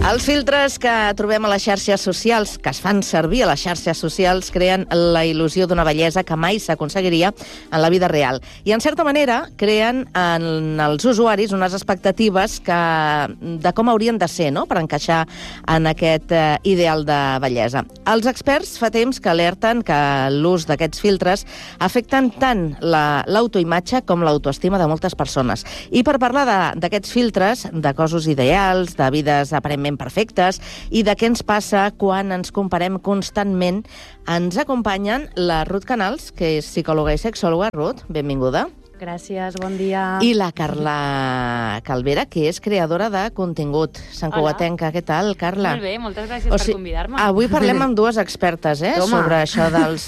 Els filtres que trobem a les xarxes socials, que es fan servir a les xarxes socials, creen la il·lusió d'una bellesa que mai s'aconseguiria en la vida real. I, en certa manera, creen en els usuaris unes expectatives de com haurien de ser, no?, per encaixar en aquest ideal de bellesa. Els experts fa temps que alerten que l'ús d'aquests filtres afecten tant l'autoimatge com l'autoestima de moltes persones. I per parlar d'aquests filtres, de cossos ideals, de vides aparentment perfectes i de què ens passa quan ens comparem constantment, ens acompanyen la Ruth Canals, que és psicòloga i sexòloga. Ruth, benvinguda. Gràcies, bon dia. I la Carla Calvera, que és creadora de contingut santcugatenca. Què tal, Carla? Molt bé, moltes gràcies per convidar-me. Avui parlem amb dues expertes, sobre això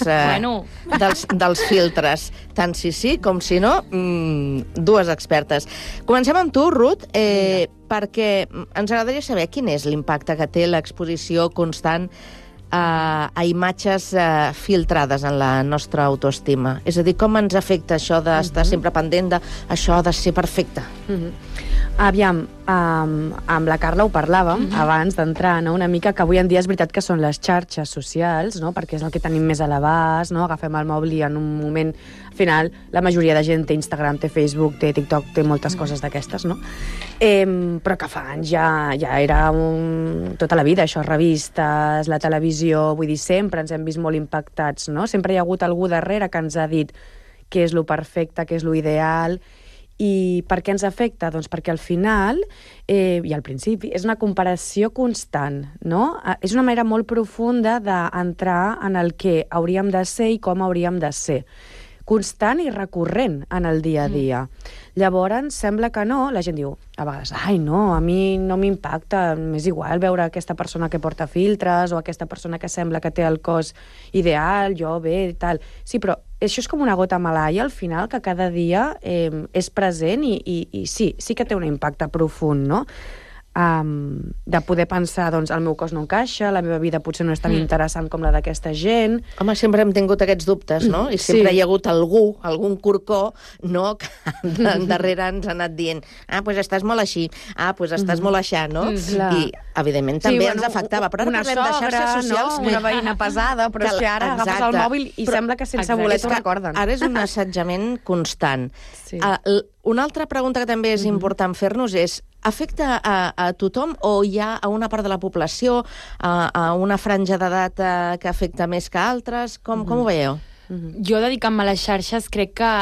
dels filtres. Tant sí com si no, dues expertes. Comencem amb tu, Ruth, perquè ens agradaria saber quin és l'impacte que té l'exposició constant a imatges filtrades en la nostra autoestima. És a dir, com ens afecta això d'estar sempre pendent d'això de ser perfecte? Aviam, amb la Carla ho parlàvem abans d'entrar, no? Una mica que avui en dia és veritat que són les xarxes socials, no? Perquè és el que tenim més a l'abast, no? Agafem el mòbil i en un moment, al final, la majoria de gent té Instagram, té Facebook, té TikTok, té moltes coses d'aquestes, no? Però que fa anys ja era tota la vida, això, revistes, la televisió, vull dir, sempre ens hem vist molt impactats, no? Sempre hi ha hagut algú darrere que ens ha dit què és lo perfecte, què és lo ideal. I per què ens afecta? Doncs perquè al final, i al principi, és una comparació constant, no? És una manera molt profunda d'entrar en el que hauríem de ser i com hauríem de ser. Constant i recurrent en el dia a dia. Llavors, sembla que no, la gent diu, a vegades, ai, no, a mi no m'impacta, m'és igual veure aquesta persona que porta filtres o aquesta persona que sembla que té el cos ideal, jo bé i tal. Sí, però això és com una gota malaia, al final, que cada dia és present i sí que té un impacte profund, no? De poder pensar, doncs, el meu cos no encaixa, la meva vida potser no és tan interessant com la d'aquesta gent. Home, sempre hem tingut aquests dubtes, no? I sempre hi ha hagut algun corcó, no?, que darrere ens ha anat dient doncs estàs molt així, doncs estàs molt aixà, no? I, evidentment, també ens afectava. Però ara parlem de xarxes socials. Una veïna pesada, però és que ara agafes el mòbil i sembla que sense voler t'ho recorden. Ara és un assetjament constant. Una altra pregunta que també és important fer-nos és: afecta a tothom o hi ha a una part de la població, a una franja d'edat que afecta més que altres? Com ho veieu? Jo, dedicant-me a les xarxes, crec que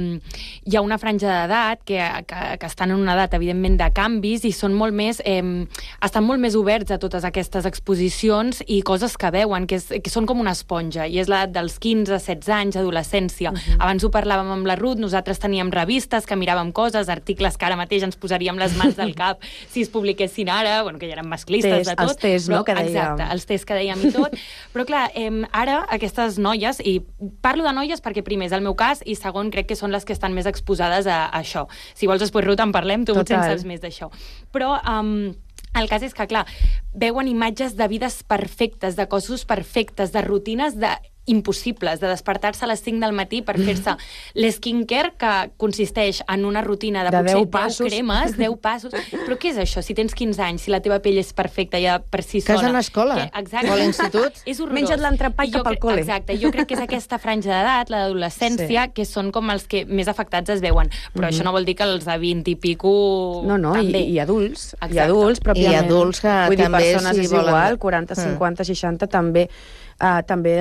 hi ha una franja d'edat que estan en una edat, evidentment, de canvis i són molt més, estan molt més oberts a totes aquestes exposicions i coses que veuen, que són com una esponja, i és l'edat dels 15, 16 anys, adolescència. Abans ho parlàvem amb la Ruth, nosaltres teníem revistes que miràvem coses, articles que ara mateix ens posaríem les mans del cap si es publiquessin ara, bueno, que ja eren masclistes de tot. Els tests, no?, que dèiem. Exacte, els tests que dèiem i tot. Però, clar, ara aquestes noies, i parlo de noies perquè primer és el meu cas i segon crec que són les que estan més exposades a això. Si vols després, Ruth, en parlem, tu potser en saps més d'això. Però el cas és que, clar, veuen imatges de vides perfectes, de cossos perfectes, de rutines impossibles, de despertar-se a les 5 del matí per fer-se l'skincare, que consisteix en una rutina de potser 10 cremes, 10 passos. Però què és això? Si tens 15 anys, si la teva pell és perfecta ja per si sola... Que és a l'escola o a l'institut. És horrorós. Menja't l'entrepà i cap al col·le. Exacte, jo crec que és aquesta franja d'edat, l'adolescència, que són com els que més afectats es veuen. Però això no vol dir que els de 20 i pico... No, i adults. I adults, pròpiament. I adults que vull dir, també, persones és igual, 40, 50, 60, també... També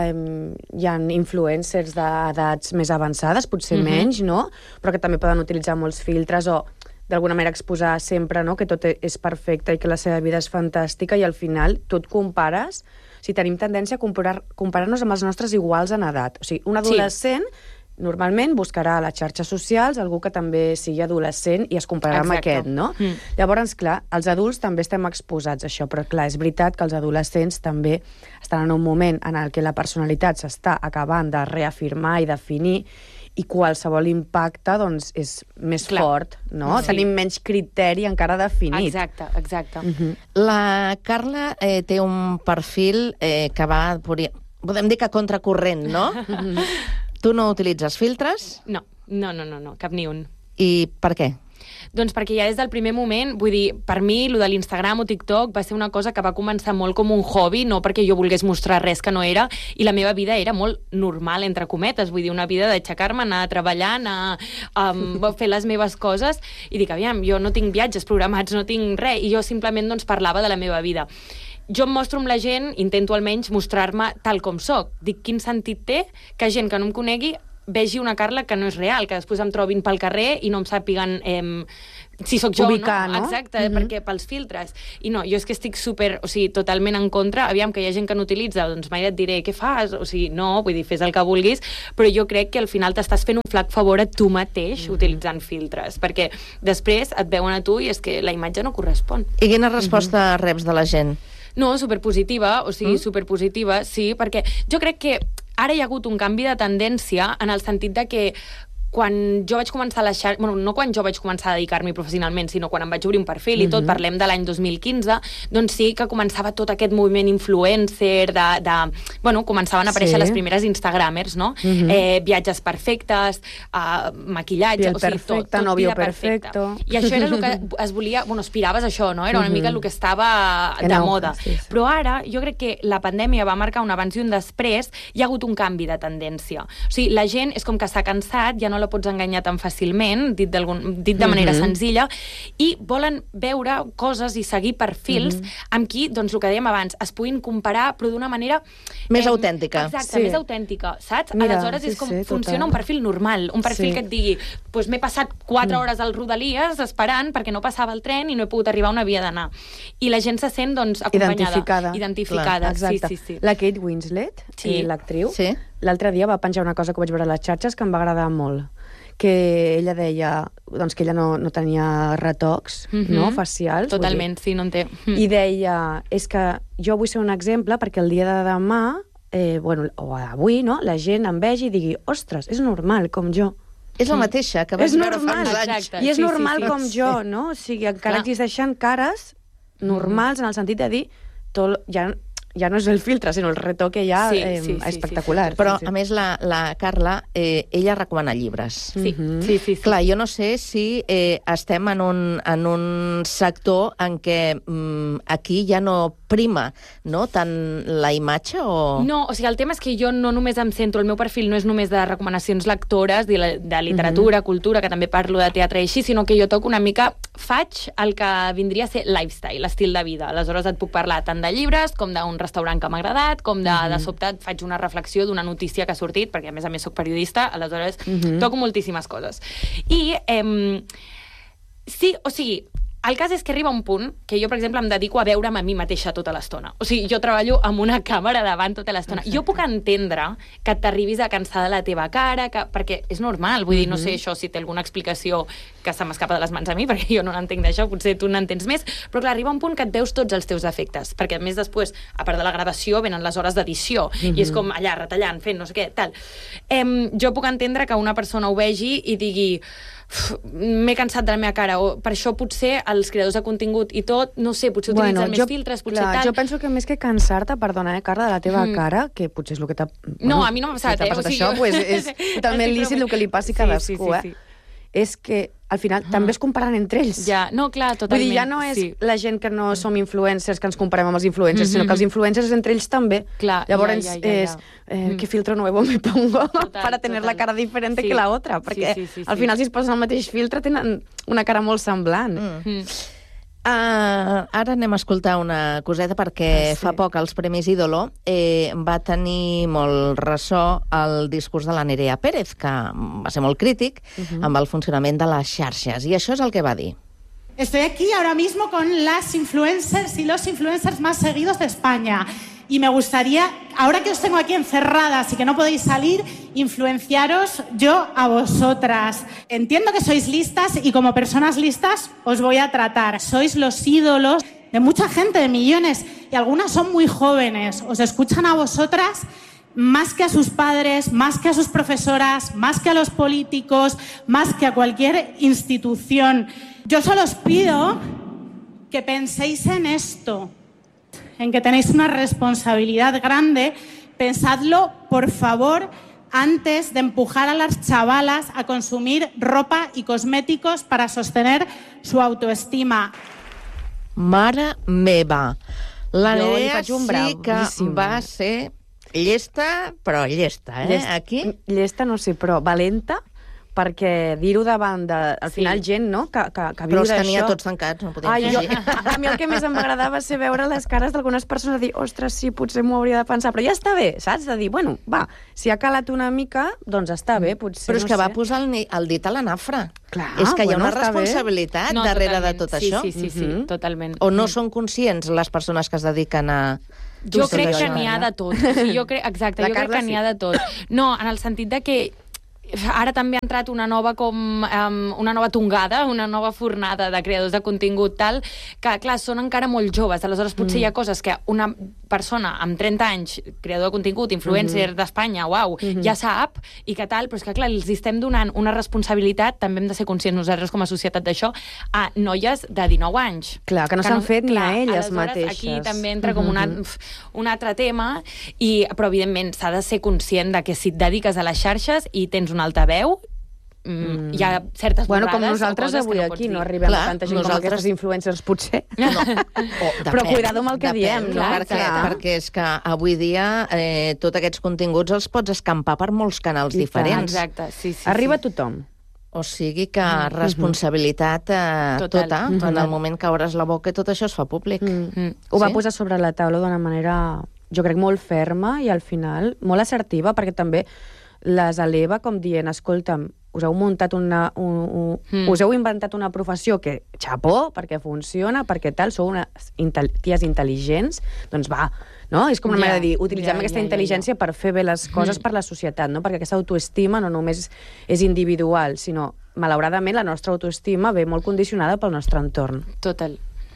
hi ha influencers d'edats més avançades, potser menys, no? Però que també poden utilitzar molts filtres o d'alguna manera exposar sempre, no?, que tot és perfecte i que la seva vida és fantàstica, i al final tu et compares, si tenim tendència a comparar-nos amb els nostres iguals en edat. O sigui, un adolescent normalment buscarà a les xarxes socials algú que també sigui adolescent i es compararà amb aquest, no? Llavors, clar, els adults també estem exposats a això, però clar, és veritat que els adolescents també estan en un moment en el que la personalitat s'està acabant de reafirmar i definir, i qualsevol impacte, doncs, és més fort, no? Tenim menys criteri encara definit. Exacte. La Carla té un perfil que va, podem dir que contracorrent, no? Tu no utilitzes filtres? No, cap ni un. I per què? Doncs perquè ja des del primer moment, vull dir, per mi, lo de l'Instagram o TikTok va ser una cosa que va començar molt com un hobby, no perquè jo volgués mostrar res que no era, i la meva vida era molt normal, entre cometes, vull dir, una vida d'aixecar-me, anar a treballar, anar a fer les meves coses, i dic, aviam, jo no tinc viatges programats, no tinc res, i jo simplement doncs, parlava de la meva vida. Jo em mostro amb la gent, intento almenys mostrar-me tal com soc. Dic, quin sentit té que gent que no em conegui vegi una Carla que no és real, que després em trobin pel carrer i no em sàpiguen si sóc jo ubicar, no? Exacte, perquè pels filtres. I no, jo és que estic totalment en contra. Aviam, que hi ha gent que n'utilitza, doncs mai et diré què fas, o sigui, no, vull dir, fes el que vulguis, però jo crec que al final t'estàs fent un flac favor a tu mateix utilitzant filtres, perquè després et veuen a tu i és que la imatge no correspon. I quina resposta reps de la gent? No, superpositiva, o sigui, superpositiva, sí, perquè jo crec que ara hi ha hagut un canvi de tendència en el sentit de que quan jo vaig començar a la xarxa... Bueno, no quan jo vaig començar a dedicar-m'hi professionalment, sinó quan em vaig obrir un perfil i tot, parlem de l'any 2015, doncs sí que començava tot aquest moviment influencer, bueno, començaven a aparèixer les primeres instagramers, no? Viatges perfectes, maquillatge... Piel perfecta, novio perfecto... I això era el que es volia... Bueno, aspiraves a això, no? Era una mica el que estava de moda. Però ara, jo crec que la pandèmia va marcar un abans i un després, hi ha hagut un canvi de tendència. O sigui, la gent és com que s'ha cansat, ja no la pots enganyar tan fàcilment, dit de manera senzilla, i volen veure coses i seguir perfils amb qui, doncs el que dèiem abans, es puguin comparar, però d'una manera... Més autèntica. Exacte, més autèntica, saps? Aleshores és com funciona un perfil normal, un perfil que et digui, doncs m'he passat 4 hores al Rodalies esperant perquè no passava el tren i no he pogut arribar on havia d'anar. I la gent se sent, doncs, acompanyada. Identificada. Exacte. Sí. La Kate Winslet, l'actriu, sí. L'altre dia va penjar una cosa que vaig veure a les xarxes que em va agradar molt, que ella deia doncs, que ella no tenia retocs facials. Totalment, sí, no en té. I deia, és que jo vull ser un exemple perquè el dia de demà, o avui, no, la gent em vegi i digui, ostres, és normal, com jo. És la mateixa que vaig veure fa uns anys. I és normal com jo, no? O sigui, encara existeixen cares normals en el sentit de dir, ja no és el filtre, sinó el retoc que hi ha espectacular. Però, a més, la Carla, ella recomana llibres. Sí. Clar, jo no sé si estem en un sector en què aquí ja no prima, no?, tant la imatge o... No, o sigui, el tema és que jo no només em centro, el meu perfil no és només de recomanacions lectores, de literatura, cultura, que també parlo de teatre i així, sinó que jo toco una mica, faig el que vindria a ser lifestyle, l'estil de vida. Aleshores et puc parlar tant de llibres com d'un restaurant que m'ha agradat, com de sobte faig una reflexió d'una notícia que ha sortit, perquè a més soc periodista, aleshores toco moltíssimes coses. I sí, o sigui, el cas és que arriba un punt que jo, per exemple, em dedico a veure'm a mi mateixa tota l'estona. O sigui, jo treballo amb una càmera davant tota l'estona. Jo puc entendre que t'arribis a cansar de la teva cara, perquè és normal, vull dir, no sé això si té alguna explicació que se m'escapa de les mans a mi, perquè jo no n'entenc d'això, potser tu n'entens més, però clar, arriba un punt que et veus tots els teus defectes, perquè a més després, a part de la gravació, venen les hores d'edició, i és com allà, retallant, fent no sé què, tal. Jo puc entendre que una persona ho vegi i digui m'he cansat de la meva cara, o per això potser els creadors de contingut i tot, no sé, potser utilitzen més filtres, potser tal... Jo penso que més que cansar-te, perdona, Carla, de la teva cara, que potser és el que t'ha... No, a mi no m'ha passat, si t'ha passat això, pues és totalment lícit el que li passi a cadascú, és que al final també es comparen entre ells. Ja, no, clar, totalment. Vull dir, ja no és la gent que no som influencers que ens comparem amb els influencers, sinó que els influencers entre ells també. Clar, llavors és ¿qué filtro nuevo me pongo para tener la cara diferente que la otra? Perquè al final si es posen el mateix filtre tenen una cara molt semblant. Ara anem a escoltar una coseta perquè fa poc als Premis Ídolo va tenir molt ressò el discurs de la Nerea Pérez, que va ser molt crític amb el funcionament de les xarxes, i això és el que va dir. Estoy aquí ahora mismo con las influencers y los influencers más seguidos de España. Y me gustaría, ahora que os tengo aquí encerradas y que no podéis salir, influenciaros yo a vosotras. Entiendo que sois listas y como personas listas os voy a tratar. Sois los ídolos de mucha gente, de millones, y algunas son muy jóvenes. Os escuchan a vosotras más que a sus padres, más que a sus profesoras, más que a los políticos, más que a cualquier institución. Yo solo os pido que penséis en esto, en que tenéis una responsabilidad grande. Pensadlo, por favor, antes de empujar a las chavalas a consumir ropa y cosméticos para sostener su autoestima. Mare meva. La Jo li Nerea faig un sí que bravíssim. va ser llesta, però llesta, Aquí? Llesta no sé, però valenta, perquè dir-ho davant de... Al final, gent, no?, que viu Però els d'això... tenia tots tancats, no podíem Ai, fer així. a mi el que més m'agradava ser veure les cares d'algunes persones dir, ostres, sí, potser m'ho hauria de pensar, però ja està bé, saps? De dir, bueno, va, si ha calat una mica, doncs està bé, potser, Però és que no va sé. posar el dit a la nafra. Clar, És que hi ha bueno, una està bé. responsabilitat darrere de tot això. Sí, totalment. O no són conscients les persones que es dediquen a... Jo tot crec això, que n'hi ha no? de tot. O sigui, exacte, La jo crec Carla que n'hi sí. ha de tot. No, en el sentit de que ara també ha entrat una nova una nova tongada, una nova fornada de creadors de contingut tal, que clar, són encara molt joves, aleshores potser hi ha coses que una persona amb 30 anys, creador de contingut, influencer d'Espanya, uau, ja sap, i que tal, però és que clar, els estem donant una responsabilitat, també hem de ser conscients nosaltres com a societat d'això, a noies de 19 anys. Clar, que no s'han fet ni a elles aleshores, mateixes. Aquí també entra com un altre tema, però evidentment s'ha de ser conscient de que si et dediques a les xarxes i tens un altaveu, hi ha certes Bueno, borrades com o nosaltres coses avui que no aquí, pots no dir. arribem Clar, a tanta gent com nosaltres- aquestes influencers, potser. No. Però cuidado amb el que diem, no? Perquè és que avui dia tots aquests continguts els pots escampar per molts canals I tant. diferents. Exacte, sí. Arriba a tothom. O sigui que responsabilitat Total. tota, en el moment que obres la boca i tot això es fa públic. Ho va Sí? posar sobre la taula d'una manera, jo crec, molt ferma i al final molt assertiva, perquè també les eleva com dient, escolta'm, us heu muntat us heu inventat una professió que, xapó, perquè funciona, perquè tal, sou unes ties intel·ligents, doncs va, no? És com una manera de dir, utilitzem aquesta intel·ligència per fer bé les coses per la societat, no? Perquè aquesta autoestima no només és individual, sinó, malauradament, la nostra autoestima ve molt condicionada pel nostre entorn. Total.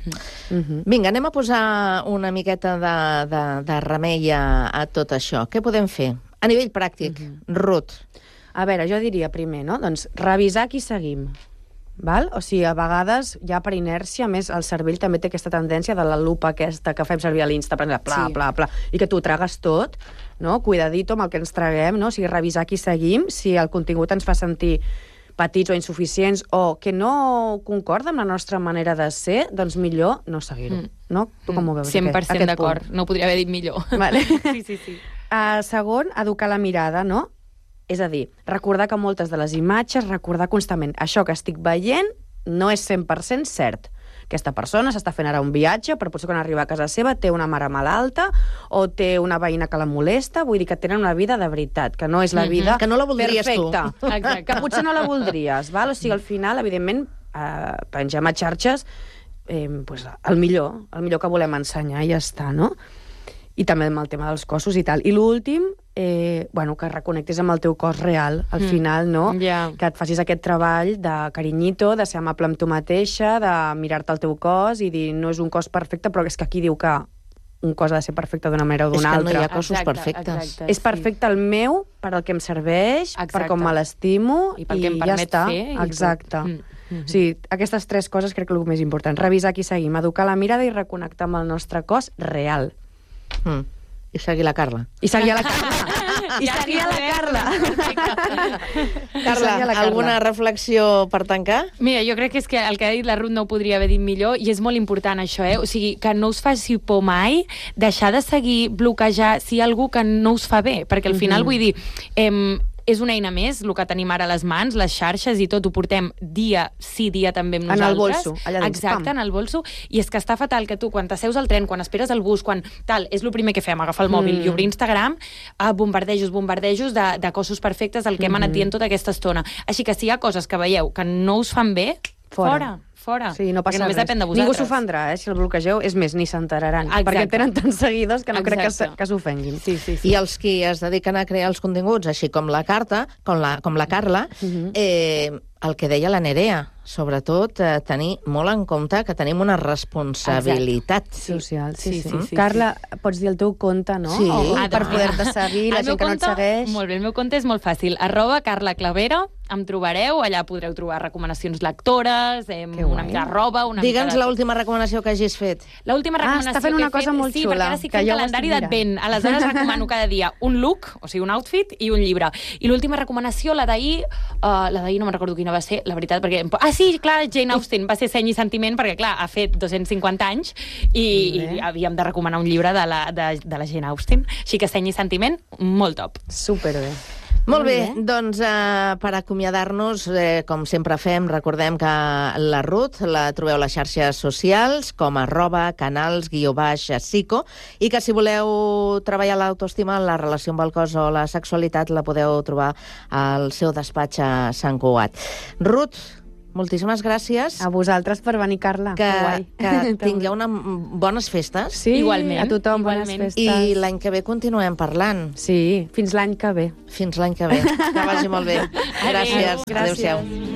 Vinga, anem a posar una miqueta de remei a tot això. Què podem fer? A nivell pràctic, Ruth. A veure, jo diria primer, no? Doncs revisar qui seguim. Val? O sigui, a vegades, ja per inèrcia, a més, el cervell també té aquesta tendència de la lupa aquesta que fem servir a l'Insta, pla, pla, i que tu tragues tot, no? Cuidadito amb el que ens traguem, no? O sigui, revisar qui seguim, si el contingut ens fa sentir petits o insuficients o que no concorda amb la nostra manera de ser, doncs millor no seguir-ho, no? Tu com ho veus? 100% d'acord. punt? No ho podria haver dit millor. Vale. Sí. Segon, educar la mirada, no? És a dir, recordar que moltes de les imatges, recordar constantment, això que estic veient no és 100% cert. Aquesta persona s'està fent ara un viatge, però potser quan arriba a casa seva té una mare malalta o té una veïna que la molesta, vull dir que tenen una vida de veritat, que no és la vida Que no la voldries perfecta, tu. Exacte. que potser no la voldries, val? O sigui, al final, evidentment, pengem a xarxes pues, el millor que volem ensenyar i ja està, no? I també amb el tema dels cossos i tal. I l'últim, bueno, que reconnectis amb el teu cos real, al final, no? Ja. Que et facis aquest treball de carinyito, de ser amable amb tu mateixa, de mirar-te el teu cos i dir, no és un cos perfecte, però és que aquí diu que un cos ha de ser perfecte d'una manera o És d'una que no altra. hi ha cossos perfectes. És perfecte el meu, per al que em serveix, per com me l'estimo, I pel que em ja permet està. fer i tot. Exacte. O sigui, aquestes tres coses crec que és el més important. Revisar qui seguim, educar la mirada i reconnectar amb el nostre cos real. I seguir la Carla. I seguir a la Carla. I seguir a la Carla. Carla, alguna reflexió per tancar? Mira, jo crec que és que el que ha dit la Ruth no ho podria haver dit millor i és molt important això, O sigui, que no us faci por mai deixar de seguir, bloquejar si hi ha algú que no us fa bé, perquè al final, vull dir, és una eina més, el que tenim ara a les mans, les xarxes i tot, ho portem dia sí, dia també amb En el nosaltres. bolso, allà dins, Exacte, pam. en el bolso. I és que està fatal que tu, quan t'asseus al tren, quan esperes el bus, quan tal, és el primer que fem, agafar el mòbil i obrir Instagram, bombardejos de cossos perfectes del que hem anat dient tota aquesta estona. Així que si hi ha coses que veieu que no us fan bé, fora. Sí, no passa Perquè només res. depèn de vosaltres. Ningú s'ofendrà, si el bloquegeu. És més, ni s'enteraran. Exacte. Perquè tenen tants seguidors que no crec Exacte. que s'ofenguin. Sí. I els qui es dediquen a crear els continguts, així com la Carta, com la Carla, el que deia la Nerea, sobretot tenir molt en compte que tenim una responsabilitat. Social, sí. Sí. Carla, pots dir el teu compte, no? Sí. Per poder-te seguir, la gent que no et segueix. Molt bé, el meu compte és molt fàcil. @CarlaClavera, em trobareu, allà podreu trobar recomanacions lectores, guai. una mica de roba, una mica Digue'ns de... l'última recomanació que hagis fet. L'última recomanació està fent una que he cosa fet... molt sí, xula, perquè ara sí que que jo el ho calendari estic d'advent. Aleshores recomano cada dia un look, o sigui, un outfit i un llibre. I l'última recomanació, la d'ahir no me'n recordo quina va ser, la veritat, perquè... Ah, sí, clar, Jane Austen, va ser Seny i sentiment, perquè, clar, ha fet 250 anys i havíem de recomanar un llibre de la Jane Austen. Així que Seny i sentiment, molt top. Superbé. Molt bé, doncs per acomiadar-nos, com sempre fem, recordem que la Ruth la trobeu a les xarxes socials com a @canals_psico i que si voleu treballar l'autoestima, la relació amb el cos o la sexualitat la podeu trobar al seu despatx a Sant Cugat. Ruth, moltíssimes gràcies. A vosaltres per venir, Carla. Que tingueu bones festes. Sí, igualment, a tothom, bones igualment. festes. I l'any que ve continuem parlant. Sí, fins l'any que ve. Fins l'any que ve. Que vagi molt bé. Gràcies. Gràcies. Adéu-siau.